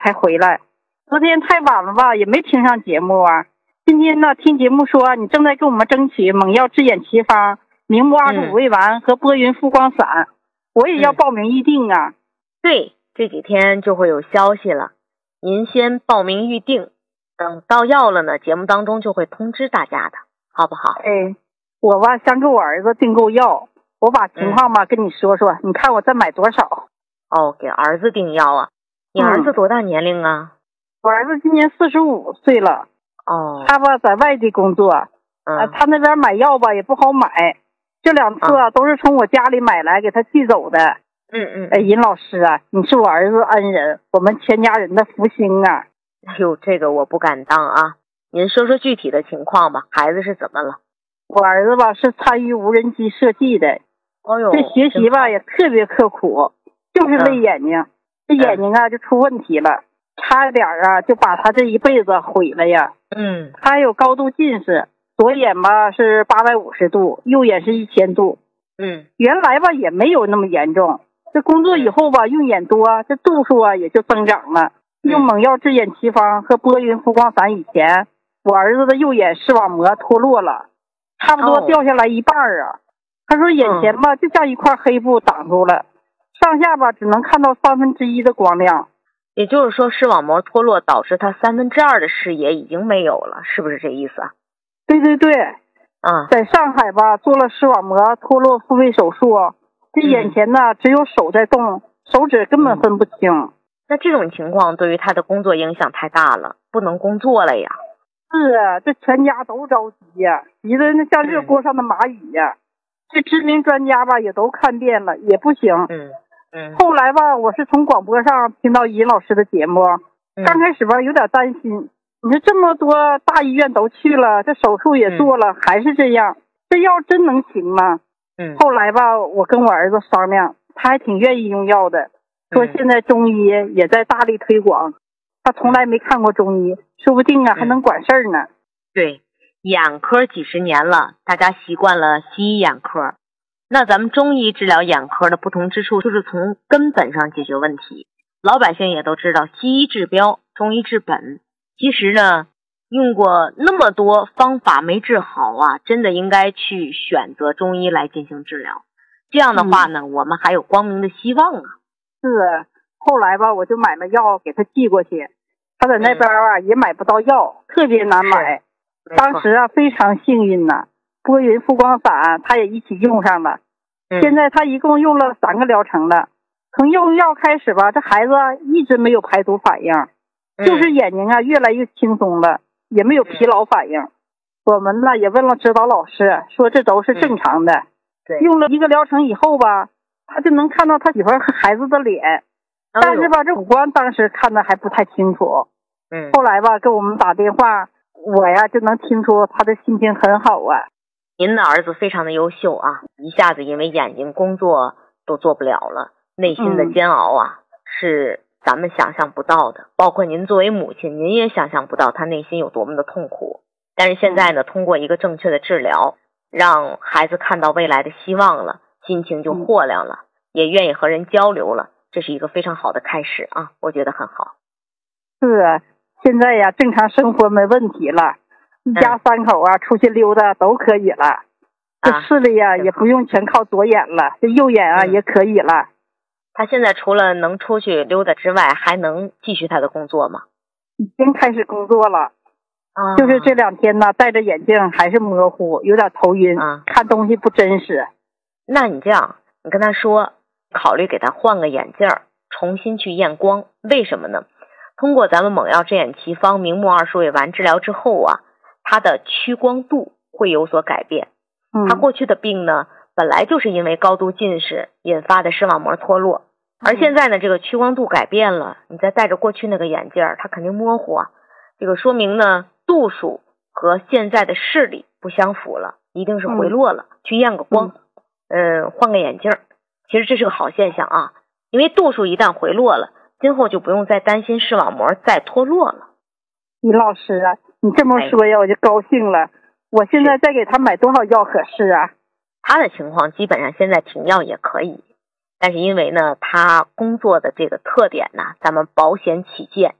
才回来。昨天太晚了吧，也没听上节目啊。今天呢，听节目说你正在给我们争取猛药治眼奇方、明目25味丸和拨云复光散，我也要报名预定啊。 对，这几天就会有消息了，您先报名预定，等到药了呢，节目当中就会通知大家的，好不好？ 我吧想给我儿子订购药，我把情况吧跟你说说，你看我再买多少。 给儿子订药啊？你儿子多大年龄啊？ 我儿子今年45岁了。他吧在外地工作，他那边买药吧也不好买，这2次都是从我家里买来给他寄走的。尹老师啊，你是我儿子恩人，我们全家人的福星啊。 哎呦，这个我不敢当啊，您说说具体的情况吧，孩子是怎么了？ 我儿子吧是参与无人机设计的，这学习吧也特别刻苦，就是累眼睛，这眼睛啊就出问题了，差点啊就把他这一辈子毁了呀。他有高度近视，左眼吧是850度，右眼是1000度。原来吧也没有那么严重，这工作以后吧用眼多，这度数啊也就增长了。用猛药治眼奇方和拨云复光散以前，我儿子的右眼视网膜脱落了，差不多掉下来一半啊。他说眼前吧就像一块黑布挡住了，上下吧只能看到1/3的光亮。 也就是说视网膜脱落导致他2/3的视野已经没有了，是不是这意思啊？ 对。在上海吧做了视网膜脱落复位手术，这眼前呢只有手在动，手指根本分不清。 那这种情况对于他的工作影响太大了，不能工作了呀。 是啊，这全家都着急呀，急得那像热锅上的蚂蚁呀。这知名专家吧也都看遍了，也不行。后来吧我是从广播上听到尹老师的节目，刚开始吧有点担心，你说这么多大医院都去了，这手术也做了，还是这样，这药真能行吗？后来吧我跟我儿子商量，他还挺愿意用药的，说现在中医也在大力推广，他从来没看过中医，说不定啊还能管事儿呢。 对，眼科几十年了，大家习惯了西医眼科，那咱们中医治疗眼科的不同之处就是从根本上解决问题。老百姓也都知道西医治标，中医治本，其实呢用过那么多方法没治好啊，真的应该去选择中医来进行治疗，这样的话呢我们还有光明的希望啊。 是，后来吧我就买了药给他寄过去，他在那边啊也买不到药，特别难买。当时啊非常幸运呢，拨云复光散他也一起用上了。现在他一共用了3个疗程了，从用药开始吧，这孩子一直没有排毒反应，就是眼睛啊越来越轻松了，也没有疲劳反应。我们呢也问了指导老师，说这都是正常的。用了1个疗程以后吧，他就能看到他媳妇和孩子的脸，但是吧这五官当时看的还不太清楚。后来吧给我们打电话，我呀就能听出他的心情很好啊。 您的儿子非常的优秀啊，一下子因为眼睛工作都做不了了，内心的煎熬啊是咱们想象不到的，包括您作为母亲，您也想象不到他内心有多么的痛苦。但是现在呢，通过一个正确的治疗，让孩子看到未来的希望了，心情就豁亮了，也愿意和人交流了，这是一个非常好的开始啊，我觉得很好。 是啊，现在呀正常生活没问题了，一家3口啊出去溜达都可以了，这视力呀也不用全靠左眼了，这右眼啊也可以了。 他现在除了能出去溜达之外，还能继续他的工作吗？ 已经开始工作了。就是这2天呢戴着眼镜还是模糊，有点头晕，看东西不真实。 那你这样，你跟他说考虑给他换个眼镜，重新去验光。为什么呢？通过咱们猛药治眼奇方明目20味丸治疗之后啊，他的屈光度会有所改变。他过去的病呢本来就是因为高度近视引发的视网膜脱落，而现在呢这个屈光度改变了，你再戴着过去那个眼镜，它肯定模糊啊，这个说明呢度数和现在的视力不相符了，一定是回落了，去验个光，换个眼镜。其实这是个好现象啊，因为度数一旦回落了，今后就不用再担心视网膜再脱落了。 李老师啊，你这么说呀我就高兴了。我现在再给他买多少药合适啊？ 他的情况基本上现在停药也可以， 但是因为呢他工作的这个特点呢，咱们保险起见